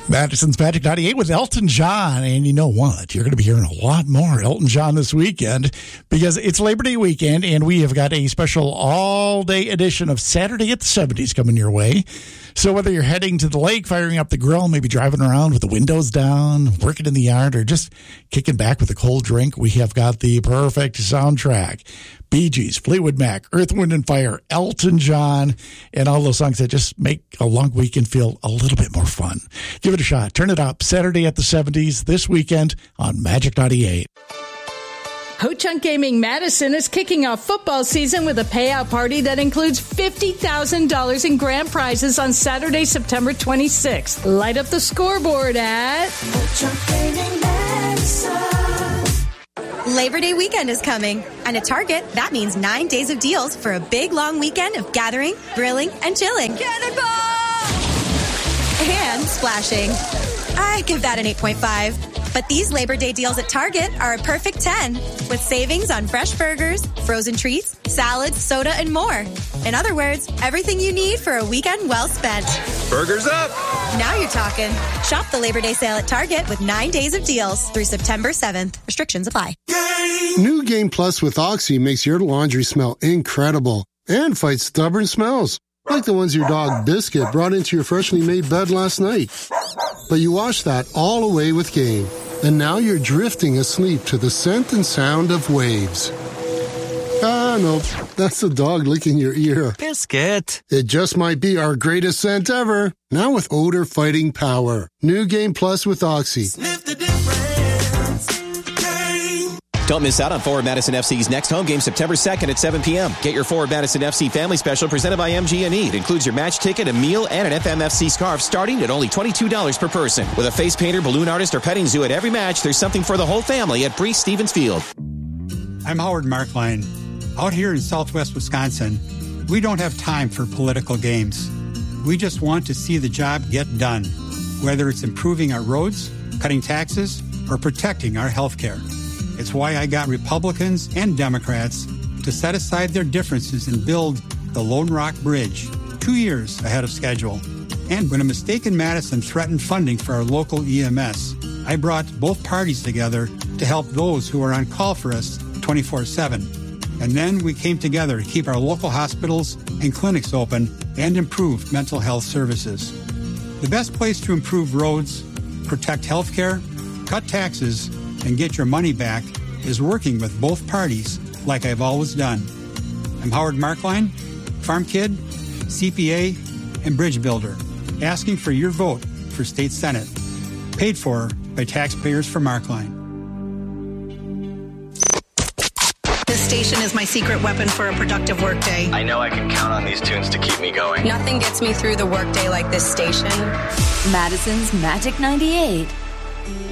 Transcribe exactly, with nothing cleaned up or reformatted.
Madison's Magic ninety-eight with Elton John. And you know what? You're going to be hearing a lot more Elton John this weekend because it's Labor Day weekend, and we have got a special all-day edition of Saturday at the seventies coming your way. So whether you're heading to the lake, firing up the grill, maybe driving around with the windows down, working in the yard, or just kicking back with a cold drink, we have got the perfect soundtrack. Bee Gees, Fleetwood Mac, Earth, Wind and Fire, Elton John, and all those songs that just make a long weekend feel a little bit more fun. Give it a shot. Turn it up. Saturday at the seventies this weekend on Magic ninety-eight. Ho-Chunk Gaming Madison is kicking off football season with a payout party that includes fifty thousand dollars in grand prizes on Saturday, September twenty-sixth. Light up the scoreboard at Ho-Chunk Gaming Madison. Labor Day weekend is coming, and at Target, that means nine days of deals for a big, long weekend of gathering, grilling, and chilling. Cannonball! And splashing. I give that an eight point five. But these Labor Day deals at Target are a perfect ten, with savings on fresh burgers, frozen treats, salads, soda, and more. In other words, everything you need for a weekend well spent. Burgers up! Now you're talking. Shop the Labor Day sale at Target with nine days of deals through September seventh. Restrictions apply. New Game Plus with Oxy makes your laundry smell incredible and fights stubborn smells, like the ones your dog Biscuit brought into your freshly made bed last night. But you wash that all away with Game, and now you're drifting asleep to the scent and sound of waves. Ah, no, that's the dog licking your ear. Biscuit. It just might be our greatest scent ever. Now with odor-fighting power. New Game Plus with Oxy. Sniff the difference. Game. Don't miss out on Forward Madison F C's next home game September second at seven p.m. Get your Forward Madison F C family special presented by M G and E. It includes your match ticket, a meal, and an F M F C scarf starting at only twenty-two dollars per person. With a face painter, balloon artist, or petting zoo at every match, there's something for the whole family at Brees Stevens Field. I'm Howard Markline. Out here in southwest Wisconsin, we don't have time for political games. We just want to see the job get done, whether it's improving our roads, cutting taxes, or protecting our health care. It's why I got Republicans and Democrats to set aside their differences and build the Lone Rock Bridge two years ahead of schedule. And when a mistake in Madison threatened funding for our local E M S, I brought both parties together to help those who are on call for us twenty-four seven. And then we came together to keep our local hospitals and clinics open and improve mental health services. The best place to improve roads, protect health care, cut taxes, and get your money back is working with both parties like I've always done. I'm Howard Markline, farm kid, C P A, and bridge builder, asking for your vote for state senate, paid for by taxpayers for Markline. This station is my secret weapon for a productive workday. I know I can count on these tunes to keep me going. Nothing gets me through the workday like this station. Madison's Magic ninety-eight.